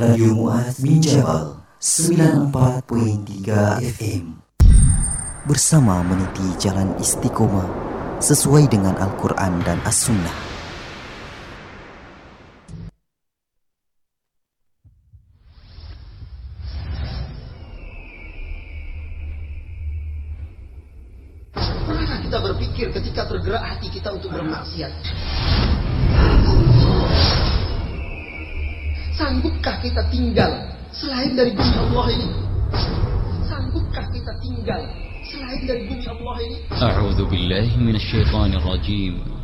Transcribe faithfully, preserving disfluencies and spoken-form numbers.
Radio Muaz bin Jabal sembilan puluh empat perpuluhan tiga F M. Bersama meniti jalan istiqomah sesuai dengan Al-Quran dan As-Sunnah. Pernahkah kita berpikir ketika tergerak hati kita untuk bermaksiat? Sanggupkah kita tinggal selain dari bumi Allah ini? Sanggupkah kita tinggal selain dari bumi Allah ini? A'udzu billahi minasyaitonir rajim.